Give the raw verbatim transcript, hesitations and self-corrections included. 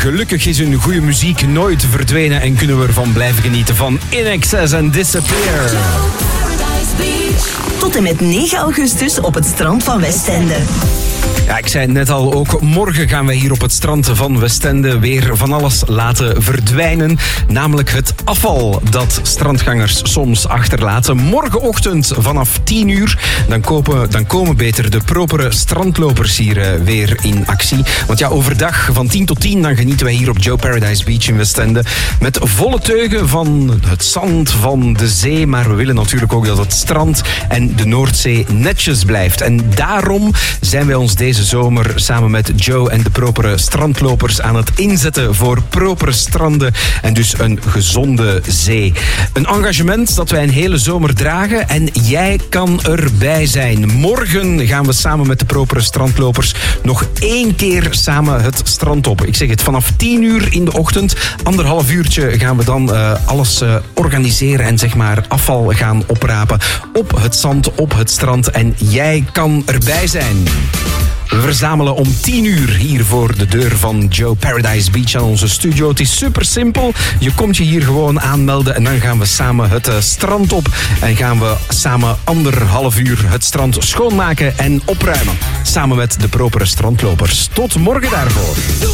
gelukkig is hun goede muziek nooit verdwenen en kunnen we ervan blijven genieten van In Excess en Disappear. Tot en met negen augustus op het strand van Westende. Ja, ik zei het net al, ook morgen gaan wij hier op het strand van Westende weer van alles laten verdwijnen. Namelijk het afval dat strandgangers soms achterlaten. Morgenochtend vanaf tien uur, dan, kopen, dan komen beter de propere strandlopers hier uh, weer in actie. Want ja, overdag van tien tot tien, dan genieten wij hier op Joe Paradise Beach in Westende met volle teugen van het zand, van de zee. Maar we willen natuurlijk ook dat het strand en de Noordzee netjes blijft. En daarom zijn wij ons deze zomer samen met Joe en de propere strandlopers aan het inzetten voor propere stranden en dus een gezonde zee. Een engagement dat wij een hele zomer dragen en jij kan erbij zijn. Morgen gaan we samen met de propere strandlopers nog één keer samen het strand op. Ik zeg het, vanaf tien uur in de ochtend, anderhalf uurtje gaan we dan uh, alles uh, organiseren en zeg maar afval gaan oprapen op het zand, op het strand en jij kan erbij zijn. We verzamelen om tien uur hier voor de deur van Joe Paradise Beach aan onze studio. Het is super simpel. Je komt je hier gewoon aanmelden en dan gaan we samen het uh, strand op. En gaan we samen anderhalf uur het strand schoonmaken en opruimen. Samen met de propere strandlopers. Tot morgen daarvoor.